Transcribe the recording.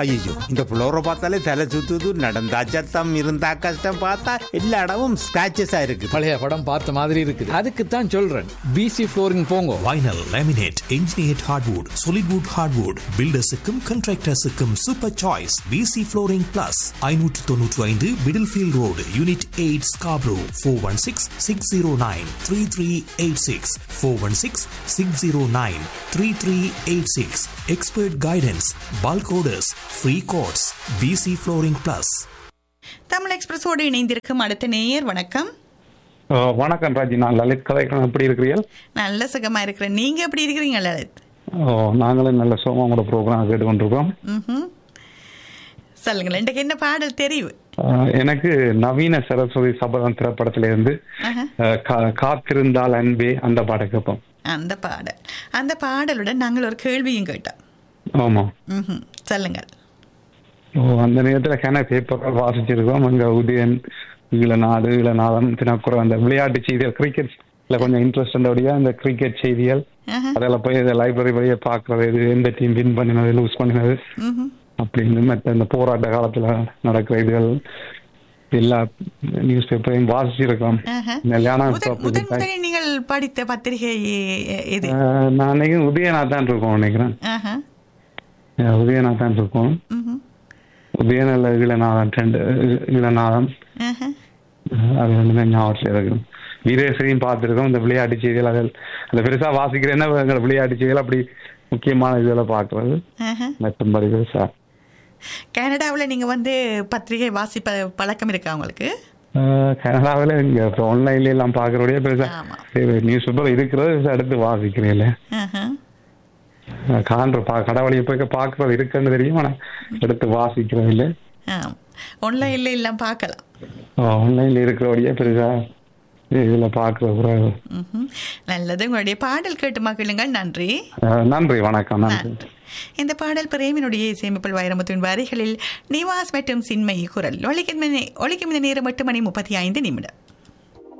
ஐயோ, இந்த ஃப்ளோரை பார்த்தாலே தலை சுத்துது. நடந்தா சத்தம், இருந்தா கஷ்டம். பார்த்தா எல்லா இடமும் ஸ்கிராச்சஸா இருக்கு. பழைய படம் பார்த்த மாதிரி இருக்குது. அதுக்கு தான் சொல்றேன், பிசி ஃப்ளோரிங் போங்க. Vinyl, laminate, என்ஜினியர்ட் hardwood, solid wood hardwood, பில்டர்ஸுக்கும் கான்ட்ராக்டர்ஸுக்கும் super choice. PC flooring plus 595 Middlefield road, unit 8, Scarborough. 416-609-3386. 416-609-3386. Expert guidance, bulk orders, free quotes. BC Flooring Plus. Tamil எக்ஸ்பிரஸோடு இணைந்திருக்கும் அடுத்த நேயர். வணக்கம். வணக்கம் ராஜி, நான் லலித் கதைக்கிறேன். எப்படி இருக்கிறீர்கள்? நல்ல சுகமா இருக்கிறேன். நீங்க எப்படி இருக்கிறீங்க லலித்? நாங்களும் நல்ல சுகமா உங்களோட ப்ரோக்ராம் கேட்டுக்கொண்டிருக்கோம். சொல்லுங்கள், இன்றைக்கு என்ன பாடல் தெரிவு? எனக்கு நவீன சரஸ்வதி சபதம் திரைப்படத்திலிருந்து காத்திருந்தால் அன்பே அந்த பாடல் கேட்போம். அந்த பாடலுடன் நாங்கள் ஒரு கேள்வியும் கேட்டோம். ஆமா, சொல்லுங்கள். அந்த நேரத்துல பேப்பர் வாசிச்சிருக்கோம். அங்க உதயன், ஈழநாடு, ஈழநாதம், தினக்குறம், அந்த விளையாட்டு செய்திகள், கிரிக்கெட்ல கொஞ்சம் இன்ட்ரெஸ்ட் இருந்தபடியா அந்த கிரிக்கெட் செய்திகள் அதெல்லாம் போய் லைப்ரரி வழியை பாக்குறது, இது எந்த டீம் வின் பண்ணினது, லூஸ் பண்ணினது அப்படின்னு, மற்ற இந்த போராட்ட காலத்துல நடக்கிற இதுகள் எல்லா நியூஸ் பேப்பரையும் வாசிச்சிருக்கோம். நீங்கள் படித்த பத்திரிகை எது? நான் நினைக்கிறேன் உதயநாத் தான் இருக்கோம். நினைக்கிறேன் உதயநாத் தான் இருக்கோம். உதயநல்ல ஈழநாதம் அது வந்து ஞாபகத்தில் இருக்கு. வீரேசரையும் பார்த்துருக்கோம். இந்த விளையாட்டு செய்திகள் அதில் அந்த பெருசா வாசிக்கிறேன்னா விளையாட்டு செய்திகள் அப்படி முக்கியமான இதெல்லாம் பார்க்கறது மற்றபடி பெருசா. கனடாவில் நீங்க வந்து பத்திரிகை வாசிப்ப பழக்கம் இருக்கா உங்களுக்கு? கனடாவில் இங்க ஆன்லைன்ல எல்லாம் பாக்குறோடைய பெருசா நியூஸ் பேப்பர் இருக்கிறது அடுத்து வாசிக்கிறேன். கடவுளைய போய் பாக்குறது இருக்குன்னு தெரியும், ஆனா எடுத்து வாசிக்கிறது இல்லை. ஆன்லைன்ல எல்லாம் பார்க்கலாம். ஆன்லைன்ல இருக்கிறோடைய பெருசா இதுல பாக்குறது. நல்லது. உங்களுடைய பாடல் கேட்டு மகிழுங்கள். நன்றி. நன்றி, வணக்கம். நன்றி. இந்த பாடல் பிரேமினுடைய இசையமைப்பில் வைரமுத்துவின் வரிகளில் நிவாஸ் மற்றும் சின்மயி குரல். ஒலிக்கும் இந்த நேரம் 8:35